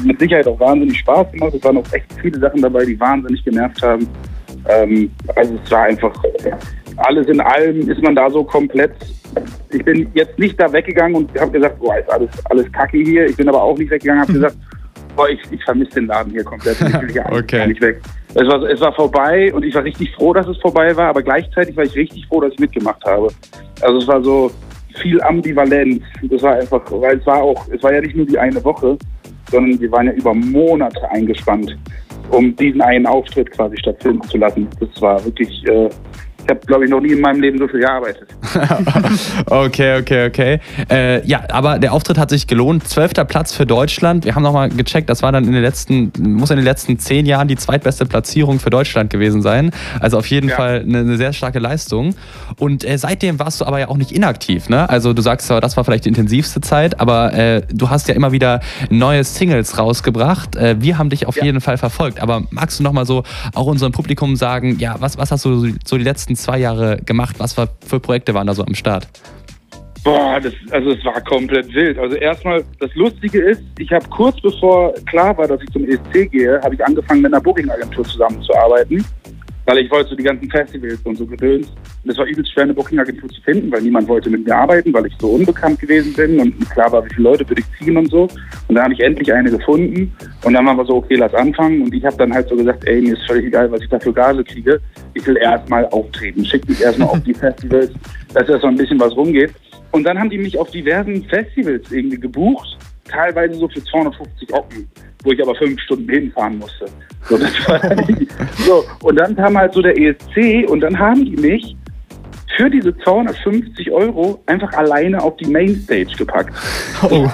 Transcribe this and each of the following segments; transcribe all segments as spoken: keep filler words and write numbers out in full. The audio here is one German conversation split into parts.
mit Sicherheit auch wahnsinnig Spaß gemacht. Es waren auch echt viele Sachen dabei, die wahnsinnig genervt haben. Ähm, also es war einfach, alles in allem ist man da so komplett. Ich bin jetzt nicht da weggegangen und habe gesagt, boah, ist alles, alles kacke hier. Ich bin aber auch nicht weggegangen und habe gesagt, boah, ich, ich vermisse den Laden hier komplett. Ich will hier okay. gar nicht weg. Es war, es war vorbei und ich war richtig froh, dass es vorbei war, aber gleichzeitig war ich richtig froh, dass ich mitgemacht habe. Also es war so viel Ambivalenz. Das war einfach, weil es war auch, es war ja nicht nur die eine Woche, sondern wir waren ja über Monate eingespannt, um diesen einen Auftritt quasi stattfinden zu lassen. Das war wirklich, äh, ich habe, glaube ich, noch nie in meinem Leben so viel gearbeitet. okay, okay, okay. Äh, ja, aber der Auftritt hat sich gelohnt. Zwölfter Platz für Deutschland. Wir haben nochmal gecheckt, das war dann in den letzten, muss in den letzten zehn Jahren die zweitbeste Platzierung für Deutschland gewesen sein. Also auf jeden ja. Fall eine, eine sehr starke Leistung. Und äh, seitdem warst du aber ja auch nicht inaktiv, ne? Also du sagst zwar, das war vielleicht die intensivste Zeit, aber äh, du hast ja immer wieder neue Singles rausgebracht. Äh, wir haben dich auf ja. jeden Fall verfolgt. Aber magst du nochmal so auch unserem Publikum sagen, ja, was, was hast du so die letzten zwei Jahre gemacht? Was für Projekte waren da so am Start? Boah, das, also es war komplett wild. Also erstmal, das Lustige ist, ich habe kurz bevor klar war, dass ich zum E S C gehe, habe ich angefangen mit einer Booking-Agentur zusammenzuarbeiten, weil ich wollte so die ganzen Festivals und so gedöns. Und es war übelst schwer, eine Booking-Agentur zu finden, weil niemand wollte mit mir arbeiten, weil ich so unbekannt gewesen bin und nicht klar war, wie viele Leute würde ich ziehen und so. Und dann habe ich endlich eine gefunden und dann waren wir so, okay, lass anfangen. Und ich habe dann halt so gesagt, ey, mir ist völlig egal, was ich da für Gage kriege. Ich will erstmal auftreten. Schick mich erstmal auf die Festivals, dass erstmal ein bisschen was rumgeht. Und dann haben die mich auf diversen Festivals irgendwie gebucht, teilweise so für zweihundertfünfzig Ocken, wo ich aber fünf Stunden hinfahren musste. So, das war so. Und dann kam halt so der E S C und dann haben die mich für diese zweihundertfünfzig Euro einfach alleine auf die Mainstage gepackt. Oh.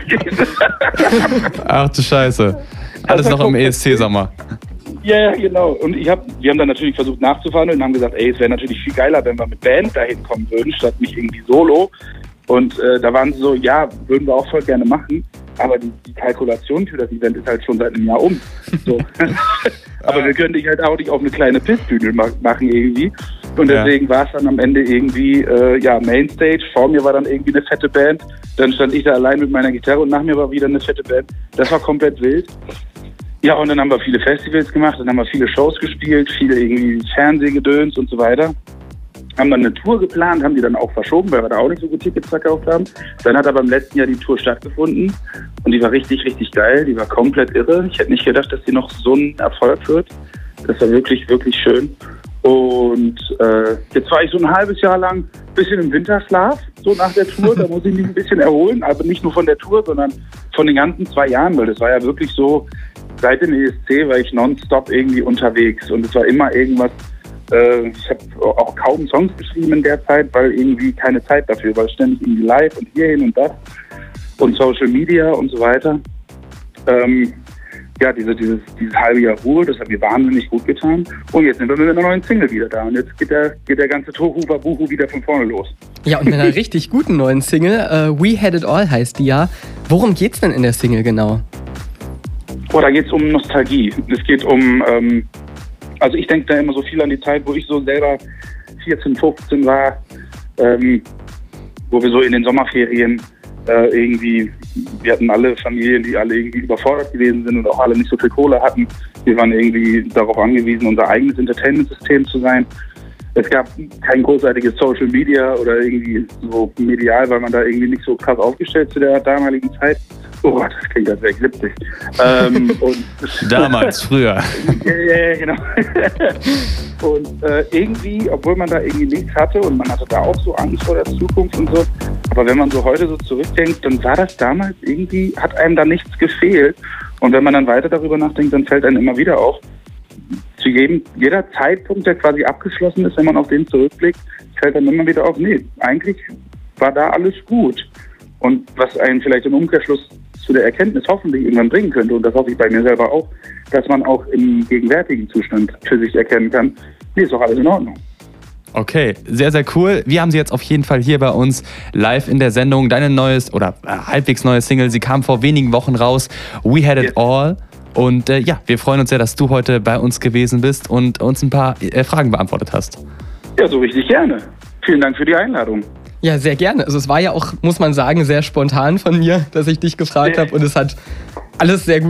Ach du Scheiße. Alles noch im E S C-Sommer. Ja, ja, genau. Und ich hab, wir haben dann natürlich versucht nachzuverhandeln und haben gesagt, ey, es wäre natürlich viel geiler, wenn wir mit Band dahin kommen würden, statt nicht irgendwie solo. Und äh, da waren sie so, ja, würden wir auch voll gerne machen, aber die, die Kalkulation für das Event ist halt schon seit einem Jahr um. So. Aber wir können dich halt auch nicht auf eine kleine Pissbühne machen irgendwie. Und deswegen ja. war es dann am Ende irgendwie, äh, ja, Mainstage. Vor mir war dann irgendwie eine fette Band. Dann stand ich da allein mit meiner Gitarre und nach mir war wieder eine fette Band. Das war komplett wild. Ja, und dann haben wir viele Festivals gemacht, dann haben wir viele Shows gespielt, viele irgendwie Fernsehgedöns und so weiter. Haben dann eine Tour geplant, haben die dann auch verschoben, weil wir da auch nicht so gut Tickets verkauft haben. Dann hat aber im letzten Jahr die Tour stattgefunden und die war richtig, richtig geil. Die war komplett irre. Ich hätte nicht gedacht, dass die noch so ein Erfolg wird. Das war wirklich, wirklich schön. Und äh, jetzt war ich so ein halbes Jahr lang ein bisschen im Winterschlaf, so nach der Tour. Da muss ich mich ein bisschen erholen, aber nicht nur von der Tour, sondern von den ganzen zwei Jahren, weil das war ja wirklich so, seit dem E S C war ich nonstop irgendwie unterwegs und es war immer irgendwas. Äh, ich habe auch kaum Songs geschrieben in der Zeit, weil irgendwie keine Zeit dafür war. Ständig irgendwie live und hierhin und das und Social Media und so weiter. Ähm, ja, diese, dieses, dieses halbe Jahr Ruhe, das hat mir wahnsinnig gut getan. Und jetzt sind wir mit einer neuen Single wieder da. Und jetzt geht der, geht der ganze Tohu Wabuhu wieder von vorne los. Ja, und mit einer richtig guten neuen Single. Uh, We Had It All heißt die ja. Worum geht's denn in der Single genau? Oh, da geht's um Nostalgie. Es geht um, ähm, also ich denke da immer so viel an die Zeit, wo ich so selber vierzehn, fünfzehn war, ähm, wo wir so in den Sommerferien äh, irgendwie, wir hatten alle Familien, die alle irgendwie überfordert gewesen sind und auch alle nicht so viel Kohle hatten. Wir waren irgendwie darauf angewiesen, unser eigenes Entertainment-System zu sein. Es gab kein großartiges Social Media oder irgendwie so medial, weil man da irgendwie nicht so krass aufgestellt zu der damaligen Zeit. Oh Gott, das klingt, als wäre ich siebzig. ähm, und Damals, früher. Ja, ja, ja, genau. Und äh, irgendwie, obwohl man da irgendwie nichts hatte und man hatte da auch so Angst vor der Zukunft und so, aber wenn man so heute so zurückdenkt, dann war das damals irgendwie, hat einem da nichts gefehlt. Und wenn man dann weiter darüber nachdenkt, dann fällt einem immer wieder auf, zu jedem, jeder Zeitpunkt, der quasi abgeschlossen ist, wenn man auf den zurückblickt, fällt dann immer wieder auf, nee, eigentlich war da alles gut. Und was einen vielleicht im Umkehrschluss zu der Erkenntnis hoffentlich irgendwann bringen könnte, und das hoffe ich bei mir selber auch, dass man auch im gegenwärtigen Zustand für sich erkennen kann, nee, ist doch alles in Ordnung. Okay, sehr, sehr cool. Wir haben sie jetzt auf jeden Fall hier bei uns live in der Sendung. Deine neues oder äh, halbwegs neue Single, sie kam vor wenigen Wochen raus, We Had It yes. All. Und äh, ja, wir freuen uns sehr, dass du heute bei uns gewesen bist und uns ein paar äh, Fragen beantwortet hast. Ja, so richtig gerne. Vielen Dank für die Einladung. Ja, sehr gerne. Also es war ja auch, muss man sagen, sehr spontan von mir, dass ich dich gefragt habe und es hat alles sehr gut